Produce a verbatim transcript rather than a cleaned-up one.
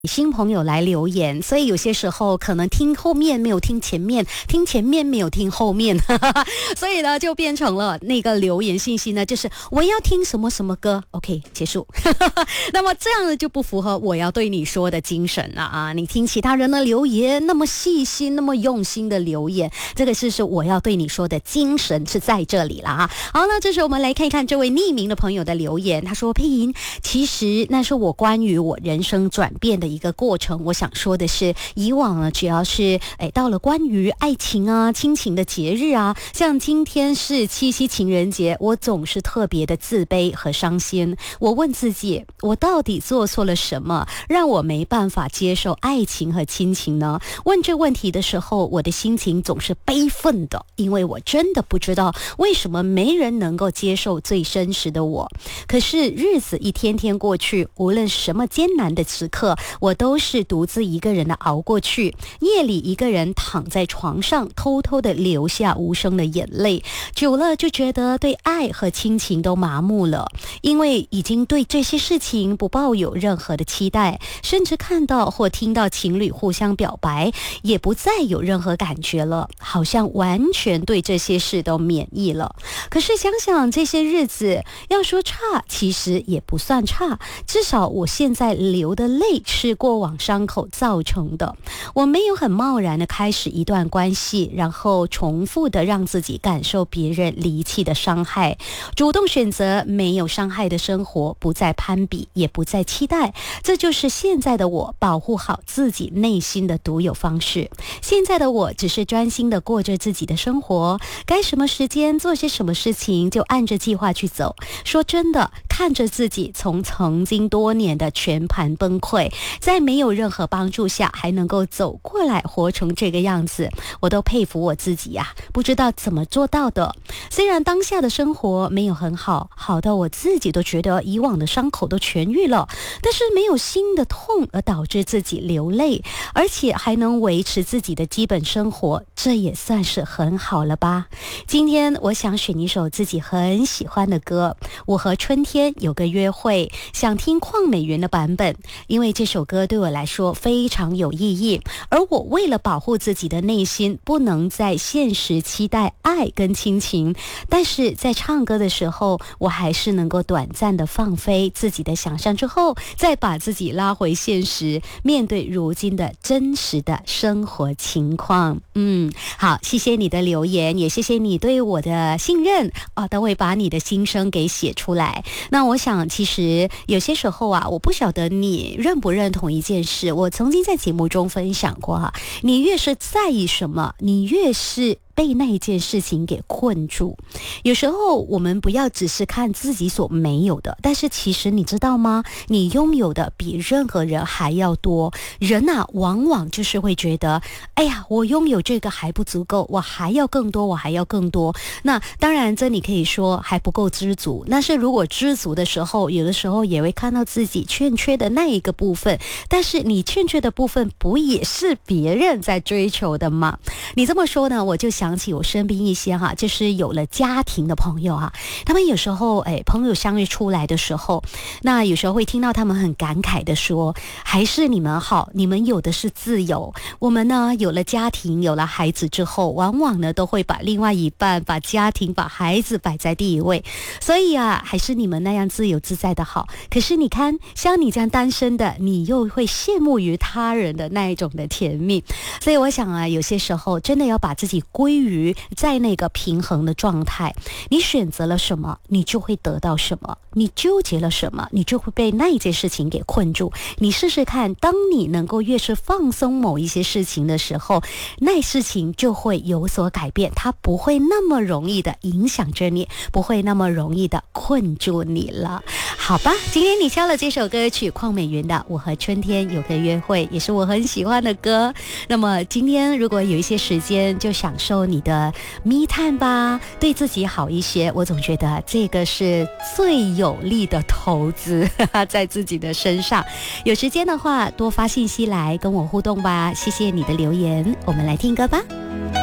新朋友来留言，所以有些时候可能听后面没有听前面，听前面没有听后面所以呢就变成了那个留言信息呢就是我要听什么什么歌 OK 结束那么这样呢就不符合我要对你说的精神了啊！你听其他人的留言那么细心那么用心的留言，这个是是我要对你说的精神是在这里了啊！好，那这时候我们来看一看这位匿名的朋友的留言，他说佩莹，其实那是我关于我人生转变的一个过程。我想说的是，以往呢，只要是诶到了关于爱情啊、亲情的节日啊，像今天是七夕情人节，我总是特别的自卑和伤心。我问自己，我到底做错了什么，让我没办法接受爱情和亲情呢？问这问题的时候，我的心情总是悲愤的，因为我真的不知道为什么没人能够接受最真实的我。可是日子一天天过去，无论什么艰难的时刻，我都是独自一个人的熬过去。夜里一个人躺在床上，偷偷的流下无声的眼泪。久了就觉得对爱和亲情都麻木了，因为已经对这些事情不抱有任何的期待，甚至看到或听到情侣互相表白，也不再有任何感觉了，好像完全对这些事都免疫了。可是想想这些日子，要说差，其实也不算差，至少我现在流的泪是过往伤口造成的。我没有很贸然的开始一段关系，然后重复的让自己感受别人离弃的伤害，主动选择没有伤害的生活，不再攀比，也不再期待。这就是现在的我保护好自己内心的独有方式。现在的我只是专心的过着自己的生活，该什么时间做些什么事情就按着计划去走。说真的，看着自己从曾经多年的全盘崩溃，在没有任何帮助下还能够走过来活成这个样子，我都佩服我自己呀、啊，不知道怎么做到的。虽然当下的生活没有很好，好到我自己都觉得以往的伤口都痊愈了，但是没有新的痛而导致自己流泪，而且还能维持自己的基本生活，这也算是很好了吧。今天我想选一首自己很喜欢的歌，我和春天有个约会，想听邝美云的版本，因为这首歌对我来说非常有意义，而我为了保护自己的内心，不能在现实期待爱跟亲情，但是在唱歌的时候，我还是能够短暂的放飞自己的想象之后，再把自己拉回现实，面对如今的真实的生活情况。嗯，好，谢谢你的留言，也谢谢你对我的信任啊，都会把你的心声给写出来。那我想其实有些时候啊，我不晓得你认不认同一件事，我曾经在节目中分享过哈、啊，你越是在意什么，你越是被那一件事情给困住。有时候我们不要只是看自己所没有的，但是其实你知道吗？你拥有的比任何人还要多。人啊，往往就是会觉得，哎呀，我拥有这个还不足够，我还要更多，我还要更多。那当然，这你可以说还不够知足。但是如果知足的时候，有的时候也会看到自己欠缺的那一个部分，但是你欠缺的部分不也是别人在追求的吗？你这么说呢，我就想起我身边一些哈、啊，就是有了家庭的朋友啊，他们有时候哎，朋友相约出来的时候，那有时候会听到他们很感慨的说，还是你们好，你们有的是自由，我们呢有了家庭有了孩子之后，往往呢都会把另外一半把家庭把孩子摆在第一位，所以啊还是你们那样自由自在的好。可是你看像你这样单身的，你又会羡慕于他人的那一种的甜蜜。所以我想啊，有些时候真的要把自己归于在那个平衡的状态，你选择了什么，你就会得到什么，你纠结了什么，你就会被那一件事情给困住。你试试看，当你能够越是放松某一些事情的时候，那事情就会有所改变，它不会那么容易的影响着你，不会那么容易的困住你了。好吧，今天你挑了这首歌曲邝美云的《我和春天有个约会》，也是我很喜欢的歌。那么今天如果有一些时间，就享受你的 me time 吧，对自己好一些。我总觉得这个是最有力的投资在自己的身上。有时间的话多发信息来跟我互动吧，谢谢你的留言。我们来听歌吧。